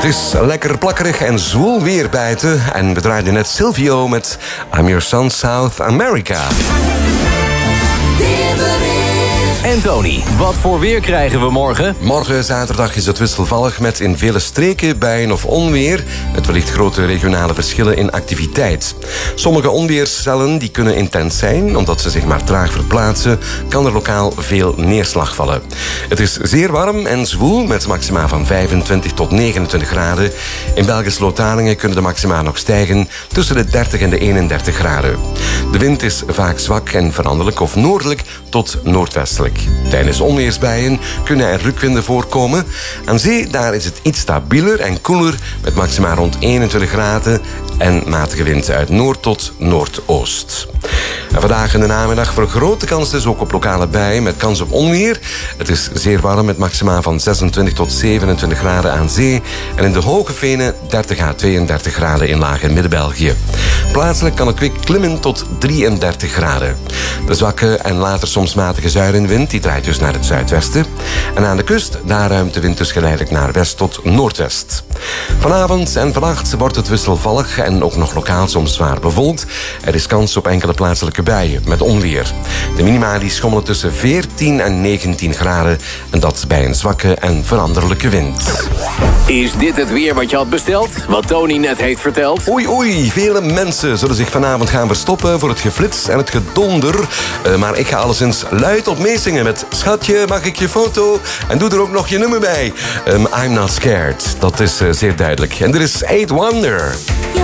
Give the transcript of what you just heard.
Het is lekker plakkerig en zwoel weer buiten. En we draaiden net Silvio met I'm Your Son South America. En Tony, wat voor weer krijgen we morgen? Morgen zaterdag is het wisselvallig met in vele streken buien of onweer. Het wellicht grote regionale verschillen in activiteit. Sommige onweerscellen die kunnen intens zijn. Omdat ze zich maar traag verplaatsen, kan er lokaal veel neerslag vallen. Het is zeer warm en zwoel met maxima van 25 tot 29 graden. In Belgisch-Lotharingen kunnen de maxima nog stijgen tussen de 30 en de 31 graden. De wind is vaak zwak en veranderlijk of noordelijk tot noordwestelijk. Tijdens onweersbuien kunnen er rukwinden voorkomen. Aan zee daar is het iets stabieler en koeler met maxima rond 21 graden en matige wind uit noord tot noordoost. En vandaag in de namiddag vergroot de kans dus ook op lokale buien met kans op onweer. Het is zeer warm met maxima van 26 tot 27 graden aan zee en in de hoge venen 30 à 32 graden in Laag- en Midden-België. Plaatselijk kan het kwik klimmen tot 33 graden. De zwakke en later soms matige zuidenwind die draait dus naar het zuidwesten. En aan de kust daar ruimt de wind dus geleidelijk naar west tot noordwest. Vanavond en vannacht wordt het wisselvallig en ook nog lokaal soms zwaar bewolkt. Er is kans op enkele plaatselijke buien met onweer. De minima die schommelen tussen 14 en 19 graden en dat bij een zwakke en veranderlijke wind. Is dit het weer wat je had besteld? Wat Tony net heeft verteld? Oei, vele mensen zullen zich vanavond gaan verstoppen voor het geflits en het gedonder. Maar ik ga alleszins luid op meezingen met Schatje, mag ik je foto? En doe er ook nog je nummer bij. I'm not scared. Dat is zeer duidelijk. En er is 8 Wonder.